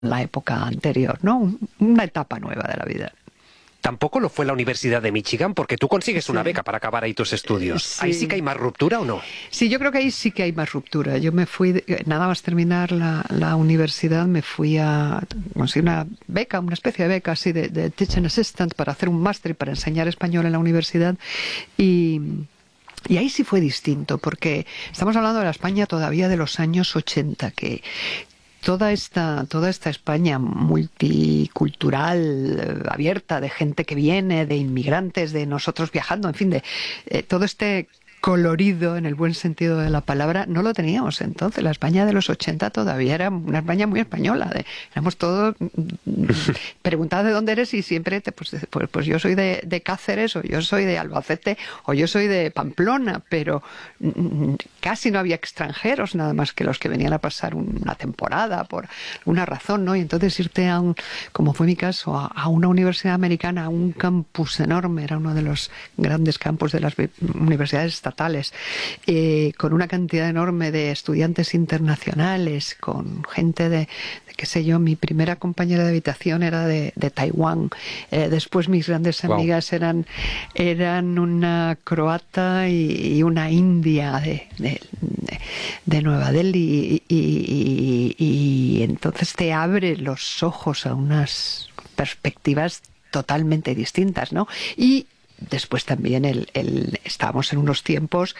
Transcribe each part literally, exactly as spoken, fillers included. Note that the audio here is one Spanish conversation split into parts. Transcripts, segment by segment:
la época anterior, ¿no? Una etapa nueva de la vida. Tampoco lo fue la Universidad de Michigan, porque tú consigues Sí. una beca para acabar ahí tus estudios. Sí. ¿Ahí sí que hay más ruptura o no? Sí, yo creo que ahí sí que hay más ruptura. Yo me fui, de, nada más terminar la, la universidad, me fui a conseguir una beca, una especie de beca así de, de teaching assistant para hacer un máster y para enseñar español en la universidad. Y... Y ahí sí fue distinto, porque estamos hablando de la España todavía de los años ochenta, que toda esta, toda esta España multicultural, abierta, de gente que viene, de inmigrantes, de nosotros viajando, en fin, de eh, todo este colorido, en el buen sentido de la palabra, no lo teníamos entonces. La España de los ochenta todavía era una España muy española. De, éramos todos preguntados de dónde eres y siempre, te, pues, pues, pues yo soy de, de Cáceres, o yo soy de Albacete, o yo soy de Pamplona, pero mm, casi no había extranjeros, nada más que los que venían a pasar una temporada por una razón, ¿no? Y entonces irte a un, como fue mi caso, a, a una universidad americana, a un campus enorme, era uno de los grandes campus de las universidades estatales, eh, con una cantidad enorme de estudiantes internacionales, con gente de, de qué sé yo, mi primera compañera de habitación era de, de Taiwán, eh, después mis grandes amigas wow. eran, eran una croata y, y una india de, de, de Nueva Delhi, y, y, y, y entonces te abre los ojos a unas perspectivas totalmente distintas, ¿no? Y después también el, el, estábamos en unos tiempos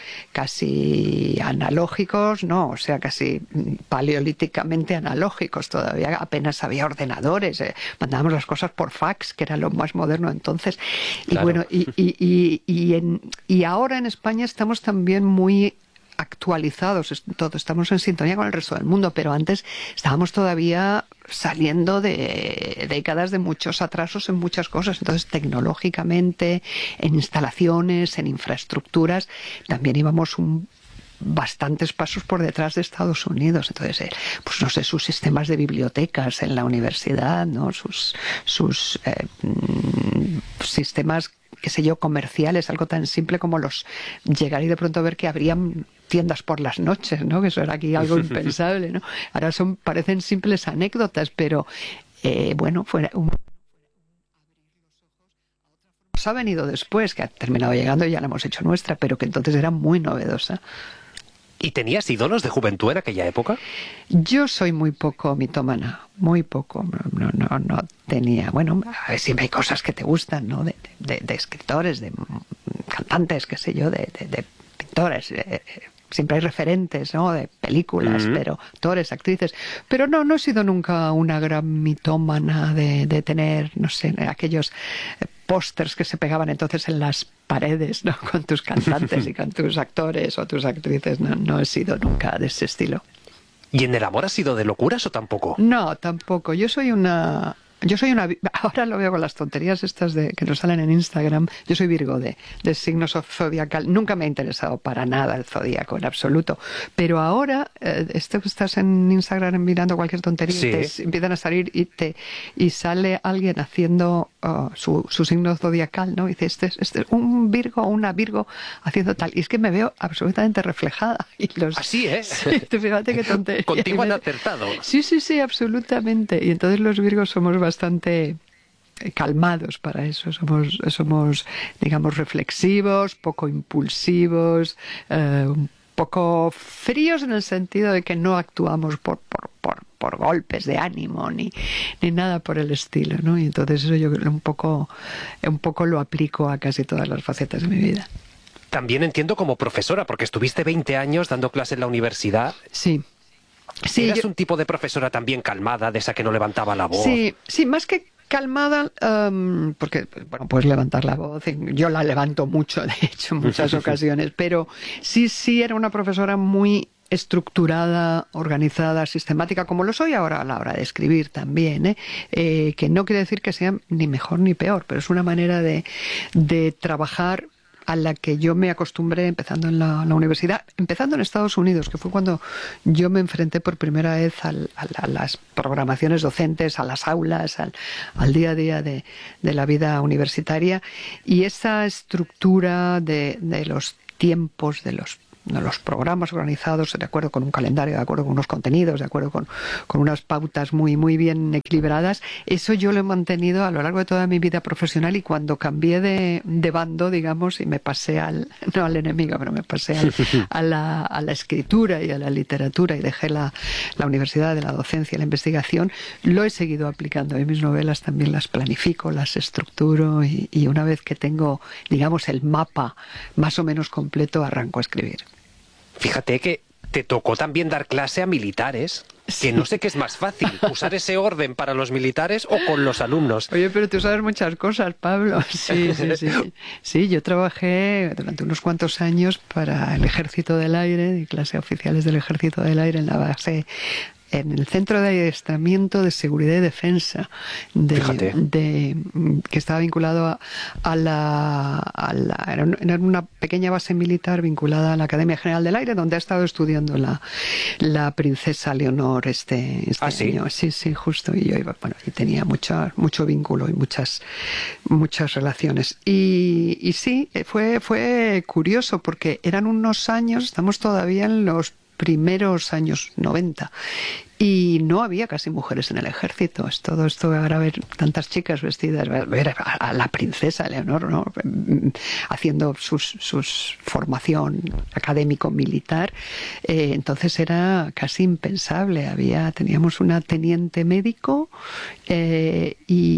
casi analógicos, ¿no? O sea, casi paleolíticamente analógicos. Todavía apenas había ordenadores. Eh, mandábamos las cosas por fax, que era lo más moderno entonces. Y claro. bueno, y, y, y, y, en, y ahora en España estamos también muy actualizados, todo, estamos en sintonía con el resto del mundo, pero antes estábamos todavía saliendo de décadas de muchos atrasos en muchas cosas. Entonces, tecnológicamente, en instalaciones, en infraestructuras, también íbamos un bastantes pasos por detrás de Estados Unidos. Entonces, eh, pues no sé, sus sistemas de bibliotecas en la universidad, ¿no? Sus, sus eh, sistemas, qué sé yo, comerciales, algo tan simple como los llegar y de pronto ver que abrían tiendas por las noches, ¿no? Que eso era aquí algo impensable, ¿no? Ahora son, parecen simples anécdotas, pero eh, bueno, fuera un... nos ha venido después, que ha terminado llegando y ya la hemos hecho nuestra, pero que entonces era muy novedosa. ¿Y tenías ídolos de juventud en aquella época? Yo soy muy poco mitómana, muy poco. No, no, no tenía... Bueno, a ver, siempre hay cosas que te gustan, ¿no? De, de, de escritores, de cantantes, qué sé yo, de, de, de pintores. Eh, siempre hay referentes, ¿no? De películas, uh-huh. pero actores, actrices. Pero no, no he sido nunca una gran mitómana de, de tener, no sé, aquellos pósters que se pegaban entonces en las paredes, ¿no? Con tus cantantes y con tus actores o tus actrices. No, no he sido nunca de ese estilo. ¿Y en el amor has sido de locuras o tampoco? No, tampoco. Yo soy una... Yo soy una... Ahora lo veo con las tonterías estas de que nos salen en Instagram. Yo soy Virgo de, de signos zodiacal. Nunca me ha interesado para nada el zodíaco, en absoluto. Pero ahora, eh, esto que estás en Instagram mirando cualquier tontería, sí. y te empiezan a salir y te y sale alguien haciendo uh, su, su signo zodiacal, ¿no? Y dice, este es, este es un Virgo o una Virgo haciendo tal. Y es que me veo absolutamente reflejada. Y los... Así es. Sí, fíjate qué tontería. Contigo han acertado. Sí, sí, sí, absolutamente. Y entonces los Virgos somos bastante bastante calmados para eso, somos, somos digamos, reflexivos, poco impulsivos, eh, un poco fríos en el sentido de que no actuamos por, por, por, por golpes de ánimo ni, ni nada por el estilo, ¿no? Y entonces eso yo un poco, un poco lo aplico a casi todas las facetas de mi vida. También entiendo como profesora, porque estuviste veinte años dando clase en la universidad. Sí. Sí, ¿Eras yo... un tipo de profesora también calmada, de esa que no levantaba la voz? Sí, sí, más que calmada, um, porque, bueno, puedes levantar la voz, yo la levanto mucho, de hecho, en muchas ocasiones, pero sí, sí era una profesora muy estructurada, organizada, sistemática, como lo soy ahora a la hora de escribir también, ¿eh? Eh, que no quiere decir que sea ni mejor ni peor, pero es una manera de, de trabajar a la que yo me acostumbré empezando en la, la universidad, empezando en Estados Unidos, que fue cuando yo me enfrenté por primera vez al, a, a las programaciones docentes, a las aulas, al, al día a día de, de la vida universitaria, y esa estructura de, de los tiempos, de los los programas organizados de acuerdo con un calendario, de acuerdo con unos contenidos, de acuerdo con, con unas pautas muy, muy bien equilibradas. Eso yo lo he mantenido a lo largo de toda mi vida profesional, y cuando cambié de, de bando, digamos, y me pasé al, no al enemigo, pero me pasé al, a, la, a la escritura y a la literatura, y dejé la, la universidad de la docencia y la investigación, lo he seguido aplicando. Y mis novelas también las planifico, las estructuro, y, y una vez que tengo, digamos, el mapa más o menos completo, arranco a escribir. Fíjate que te tocó también dar clase a militares, sí. que no sé qué es más fácil, usar ese orden para los militares o con los alumnos. Oye, pero tú sabes muchas cosas, Pablo. Sí, sí, sí. Sí, yo trabajé durante unos cuantos años para el Ejército del Aire, di clase a oficiales del Ejército del Aire en la base, en el Centro de Adiestramiento de Seguridad y Defensa, de, de, que estaba vinculado a, a, la, a la... Era una pequeña base militar vinculada a la Academia General del Aire, donde ha estado estudiando la, la princesa Leonor este, este ¿Ah, sí? año. Sí, sí, justo. Y yo iba, bueno, y tenía mucho, mucho vínculo y muchas, muchas relaciones. Y, y sí, fue, fue curioso, porque eran unos años, estamos todavía en los primeros años noventa, y no había casi mujeres en el ejército. Es todo esto, ahora ver tantas chicas vestidas, ver a la princesa Leonor, ¿no?, haciendo sus, sus formación académico-militar, eh, entonces era casi impensable. Había, teníamos una teniente médico eh,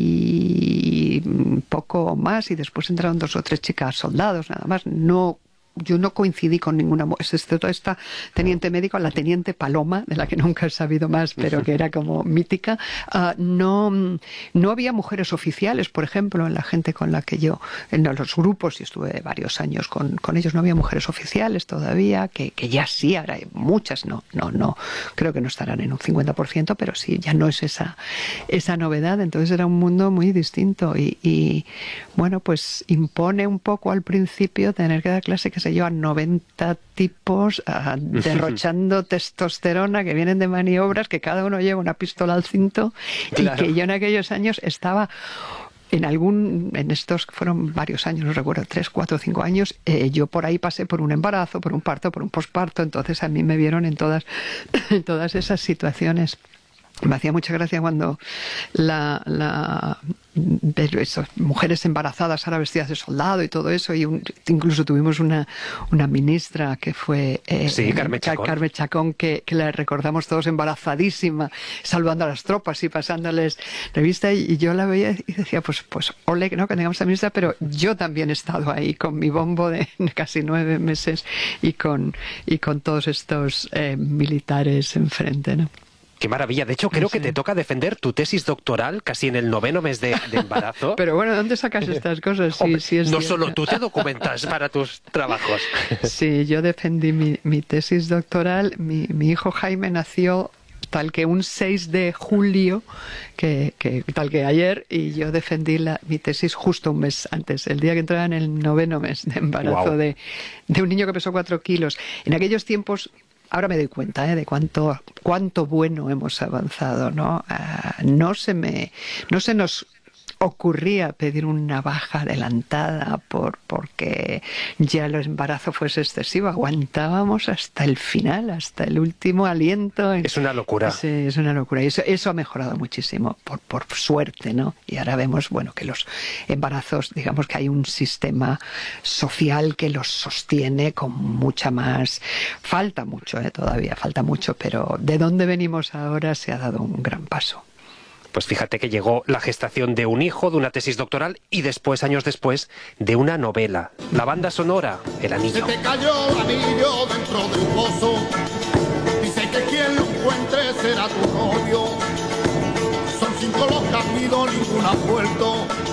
y poco más, y después entraron dos o tres chicas soldados, nada más. No Yo no coincidí con ninguna, excepto esta teniente médico, la teniente Paloma, de la que nunca he sabido más, pero que era como mítica. Uh, no, no había mujeres oficiales, por ejemplo, en la gente con la que yo, en los grupos, y estuve varios años con, con ellos, no había mujeres oficiales todavía, que, que ya sí, ahora hay muchas, no, no, no, creo que no estarán en un cincuenta por ciento, pero sí, ya no es esa, esa novedad. Entonces era un mundo muy distinto, y, y bueno, pues impone un poco al principio tener que dar clase, que sé yo, a noventa tipos uh, derrochando testosterona, que vienen de maniobras, que cada uno lleva una pistola al cinto, claro. Y que yo en aquellos años estaba en algún, en estos fueron varios años, no recuerdo, tres, cuatro, cinco años, eh, yo por ahí pasé por un embarazo, por un parto, por un posparto, entonces a mí me vieron en todas, en todas esas situaciones. Me hacía mucha gracia cuando la, la ver esas mujeres embarazadas ahora vestidas de soldado y todo eso, y un, incluso tuvimos una, una ministra que fue eh, sí, Carmen Chacón, Carmen Chacón que, que la recordamos todos embarazadísima, salvando a las tropas y pasándoles revista, y, y yo la veía y decía, pues, pues ole, ¿no?, que tengamos a ministra, pero yo también he estado ahí con mi bombo de casi nueve meses y con, y con todos estos eh, militares enfrente, ¿no? Qué maravilla. De hecho, creo sí. que te toca defender tu tesis doctoral casi en el noveno mes de, de embarazo. Pero bueno, ¿dónde sacas estas cosas? Sí, Hombre, sí es no cierto. solo tú te documentas para tus trabajos. Sí, yo defendí mi, mi tesis doctoral. Mi, mi hijo Jaime nació tal que un seis de julio, que, que tal que ayer, y yo defendí la, mi tesis justo un mes antes, el día que entraba en el noveno mes de embarazo. Wow. de, de un niño que pesó cuatro kilos. En aquellos tiempos... Ahora me doy cuenta ¿eh? de cuánto cuánto bueno hemos avanzado, ¿no? Uh, no se me no se nos ocurría pedir una baja adelantada por porque ya el embarazo fuese excesivo. Aguantábamos hasta el final, hasta el último aliento. Es una locura. Sí, es una locura. Y eso, eso ha mejorado muchísimo, por, por suerte, ¿no? Y ahora vemos, bueno, que los embarazos, digamos que hay un sistema social que los sostiene con mucha más... Falta mucho, ¿eh? Todavía falta mucho, pero de dónde venimos ahora se ha dado un gran paso. Pues fíjate que llegó la gestación de un hijo, de una tesis doctoral y después, años después, de una novela. La banda sonora, El Anillo. Se te cayó el anillo dentro de un pozo. Dice que quien lo encuentre será tu novio. Son cinco los que han ido, ninguno ha vuelto.